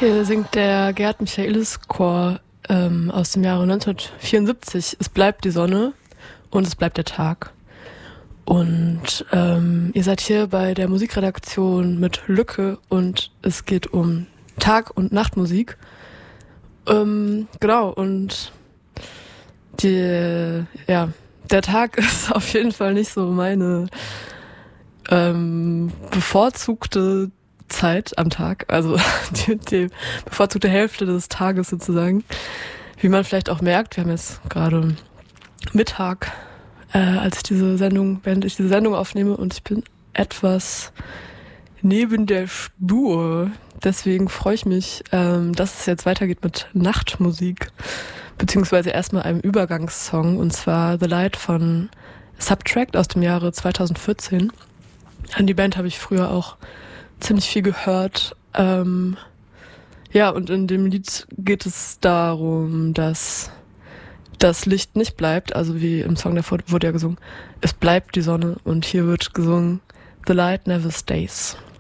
Hier singt der Gerd Michaelis Chor aus dem Jahre 1974. Es bleibt die Sonne und es bleibt der Tag. Und ihr seid hier bei der Musikredaktion mit Lücke und es geht um Tag- und Nachtmusik. Genau, und der Tag ist auf jeden Fall nicht so meine bevorzugte Zeit am Tag, also die bevorzugte Hälfte des Tages sozusagen. Wie man vielleicht auch merkt, wir haben jetzt gerade Mittag, während ich diese Sendung aufnehme und ich bin etwas neben der Spur. Deswegen freue ich mich, dass es jetzt weitergeht mit Nachtmusik, beziehungsweise erstmal einem Übergangssong, und zwar The Light von Subtract aus dem Jahre 2014. An die Band habe ich früher auch ziemlich viel gehört. Und in dem Lied geht es darum, dass das Licht nicht bleibt, also wie im Song davor wurde ja gesungen, es bleibt die Sonne, und hier wird gesungen, The Light Never Stays.